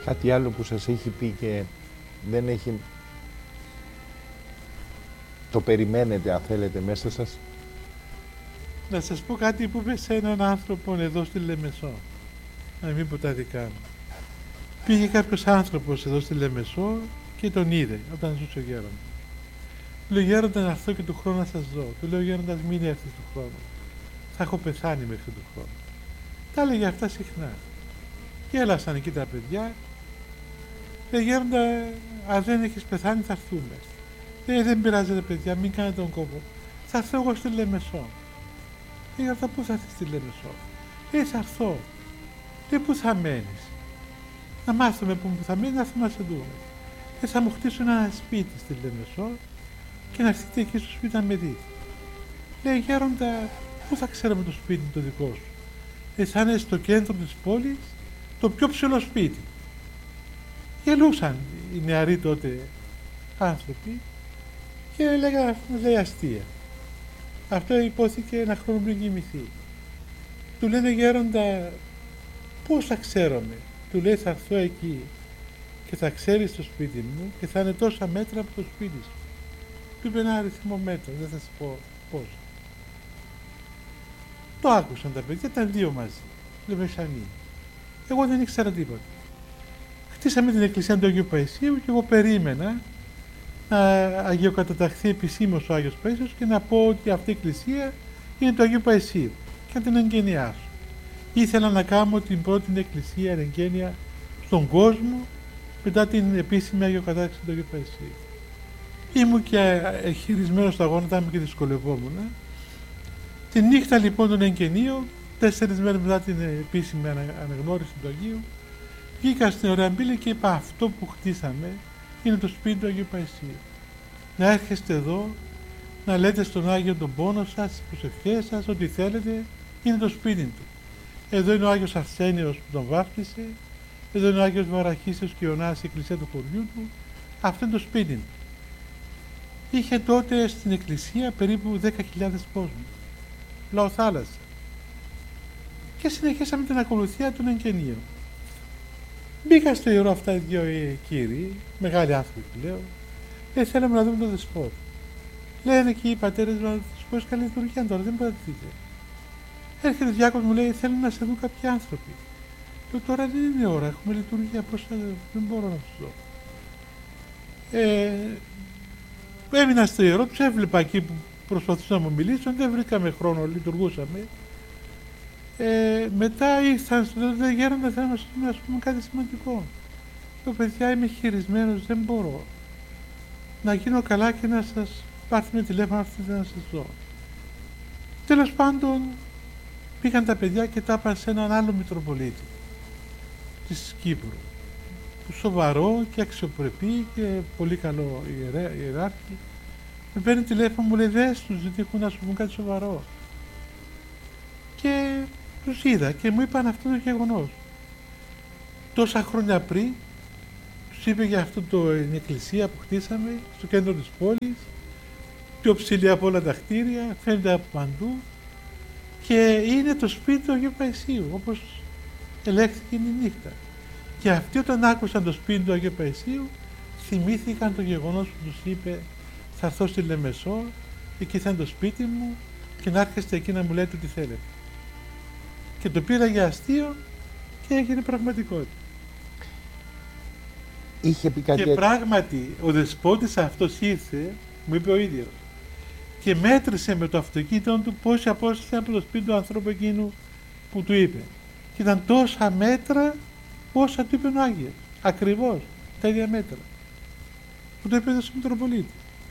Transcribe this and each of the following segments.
Κάτι άλλο που σας έχει πει και δεν έχει... Το περιμένετε, αν θέλετε, μέσα σας. Να σας πω κάτι που είπε σε έναν άνθρωπο εδώ στη Λεμεσό. Να μην πω τα δικά μου. Πήγε κάποιος άνθρωπος εδώ στη Λεμεσό και τον είδε όταν ζούσε ο Γέροντας. Του λέει: Γέροντα, να έρθω και του χρόνου να σας δω. Του λέει ο Γέροντας: μην έρθεις του χρόνου. Θα έχω πεθάνει μέχρι του χρόνου. Τα έλεγε αυτά συχνά. Γέλασαν εκεί τα παιδιά. Λέει: Γέροντα, αν δεν έχεις πεθάνει, θα έρθουμε. Λέει: δεν πειράζει, ρε παιδιά, μην κάνετε τον κόπο. Θα έρθω εγώ στη Λεμεσό. Λέει: Γέροντα, πού θα έρθεις στη Λεμεσό? Λέει: θα έρθω. Λέει: πού θα μένεις? Να μάθουμε που θα μένεις, να έρθουμε να σε δούμε. Θα μου χτίσουν ένα σπίτι στη Λεμεσό και να έρθετε εκεί στο σπίτι να με δείτε. Λέει: Γέροντα, πού θα ξέρουμε το σπίτι το δικό σου? Θα είναι στο κέντρο της πόλης, το πιο ψηλό σπίτι. Γελούσαν οι νεαροί τότε άνθρωποι και έλεγαν, λέει, αστεία. Αυτό υπόθηκε ένα χρόνο πριν κοιμηθεί. Του λένε: Γέροντα, πώς θα ξέρουμε? Του λέει: θα έρθω εκεί και θα ξέρεις το σπίτι μου και θα είναι τόσα μέτρα από το σπίτι σου. Του είπε ένα αριθμό μέτρων, δεν θα σας πω πώς. Το άκουσαν τα παιδιά, ήταν δύο μαζί, Λεμεσανοί. Εγώ δεν ήξερα τίποτα. Χτίσαμε την εκκλησία του Αγίου Παϊσίου και εγώ περίμενα να αγιοκαταταχθεί επισήμως ο Άγιος Παϊσίος και να πω ότι αυτή η εκκλησία είναι του Αγίου Παϊσίου και να την εγγενιάσω. Ήθελα να κάνω την πρώτη εκκλησία εγγένεια στον κόσμο μετά την επίσημη αγιοκατάταξη του Αγίου Παϊσίου. Ήμουν και χειρισμένος στα γόνατα μου και δυσκολευόμουν. Τη νύχτα λοιπόν των εγγενείων, 4 μέρες μετά την επίσημη αναγνώριση του Αγίου, βγήκα στην ωραία μπύλη και είπα: αυτό που χτίσαμε είναι το σπίτι του Αγίου Παϊσίου. Να έρχεστε εδώ, να λέτε στον Άγιο τον πόνο σας, τις προσευχές σας, ό,τι θέλετε, είναι το σπίτι του. Εδώ είναι ο Άγιος Αρσένιος που τον βάφτισε, εδώ είναι ο Άγιος Βαραχίσιος και Ιωνάς, η εκκλησία του χωριού του, αυτό είναι το σπίτι του. Είχε τότε στην εκκλησία περίπου 10.000 κόσμου, λαοθάλασσα. Και συνεχίσαμε την ακολουθία των εγγενείων. Μπήκα στο ιερό αυτά οι δύο κύριοι, μεγάλοι άνθρωποι πλέον, θέλαμε να δούμε τον Δεσπότη. Λένε και οι πατέρες μου: τους πω καλή λειτουργία τώρα, δεν μπορείτε να δείτε. Έρχεται ο διάκονος, μου λέει: θέλουν να σε δουν κάποιοι άνθρωποι. Λέω: τώρα δεν είναι ώρα, έχουμε λειτουργία, πώς δεν μπορώ να τους δω. Έμεινα στο ιερό, τους έβλεπα εκεί που προσπαθούσαν να μου μιλήσουν, δεν βρήκαμε χρόνο, λειτουργούσαμε. Μετά ήρθαν στο τέλος: Γέροντα, θέλω να σας πούμε κάτι σημαντικό. Λέω: παιδιά, είμαι χειρισμένος, δεν μπορώ να γίνω καλά και να σας πάρθουμε τηλέφωνο αυτή να σας δω. Τέλος πάντων, πήγαν τα παιδιά και τα είπαν σε έναν άλλο Μητροπολίτη της Κύπρου, σοβαρό και αξιοπρεπή και πολύ καλό ιεράρχη. Με παίρνει τηλέφωνο, μου λέει: δες τους, γιατί έχουν να σου πούν κάτι σοβαρό. Και τους είδα και μου είπαν αυτό το γεγονός. Τόσα χρόνια πριν τους είπε για αυτό την εκκλησία που χτίσαμε στο κέντρο της πόλης, πιο ψηλή από όλα τα κτίρια, φαίνεται από παντού και είναι το σπίτι του Αγίου Παϊσίου, όπως ελέγχθηκε η νύχτα. Και αυτοί όταν άκουσαν το σπίτι του Αγίου Παϊσίου θυμήθηκαν το γεγονός που τους είπε: θα έρθω στη Λεμεσό, εκεί θα είναι το σπίτι μου και να έρχεστε εκεί να μου λέτε τι θέλετε. Και το πήρα για αστείο και έγινε πραγματικότητα. Είχε πει κάτι... Και πράγματι ο Δεσπότης αυτός ήρθε, μου είπε ο ίδιος, και μέτρησε με το αυτοκίνητο του πόση απόσταση ήταν από το σπίτι του ανθρώπου εκείνου που του είπε. Και ήταν τόσα μέτρα όσα του είπε ο Άγιος. Ακριβώς τα ίδια μέτρα. Που το είπε εδώ στο Μητροπολίτη.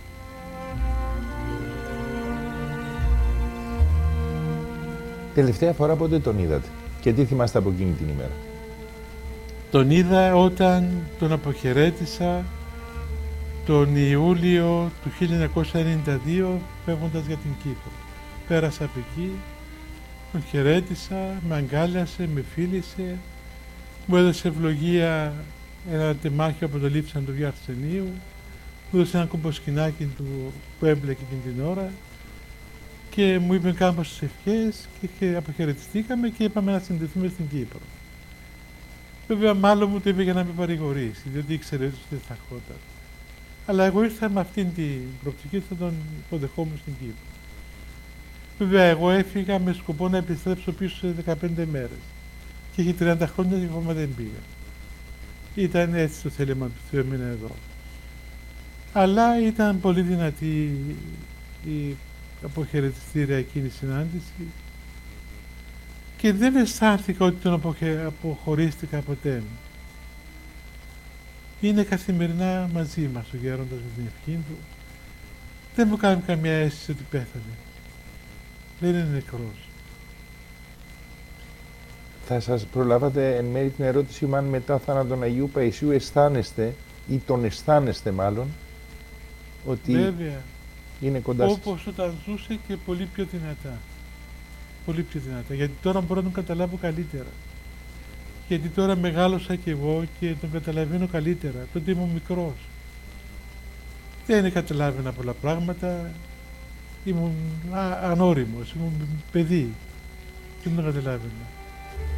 Τελευταία φορά πότε τον είδατε και τι θυμάστε από εκείνη την ημέρα? Τον είδα όταν τον αποχαιρέτησα τον Ιούλιο του 1992 φεύγοντας για την Κύπρο. Πέρασα από εκεί, τον χαιρέτησα, με αγκάλιασε, με φίλησε, μου έδωσε ευλογία ένα τεμάχιο από το λείψαν του Γιου Αρσενίου, μου έδωσε ένα κομποσκινάκι του που έμπλεκε εκείνη την ώρα και μου είπε κάποιες ευχές και αποχαιρετιστήκαμε και είπαμε να συνδεθούμε στην Κύπρο. Βέβαια, μάλλον μου το είπε για να με παρηγορήσει, διότι ήξερε ότι δεν θα ερχόταν. Αλλά εγώ ήρθα με αυτήν την προοπτική, θα τον υποδεχόμουν στην Κύπρο. Βέβαια, εγώ έφυγα με σκοπό να επιστρέψω πίσω σε 15 μέρες. Και έχει 30 χρόνια και ακόμα δεν πήγα. Ήταν έτσι το θέλημα του Θεού, έμεινα εδώ. Αλλά ήταν πολύ δυνατή η αποχαιρετιστήρια εκείνη συνάντηση και δεν αισθάνθηκα ότι τον αποχωρίστηκα ποτέ. Είναι καθημερινά μαζί μας ο γέροντας με την ευχή του. Δεν μου κάνει καμία αίσθηση ότι πέθανε. Δεν είναι νεκρός. Θα σας προλάβατε εν μέρει την ερώτηση μου αν μετά θάνατον Αγίου Παϊσίου αισθάνεστε ή τον αισθάνεστε μάλλον ότι Βέβαια, είναι κοντά σας. όπως όταν ζούσε και πολύ πιο δυνατά. Πολύ πιο δυνατά. Γιατί τώρα μπορώ να τον καταλάβω καλύτερα. Γιατί τώρα μεγάλωσα κι εγώ και τον καταλαβαίνω καλύτερα. Τότε ήμουν μικρός. Δεν καταλάβαινα πολλά πράγματα. Ήμουν ανώριμος, ήμουν παιδί. Δεν τον καταλάβαινα.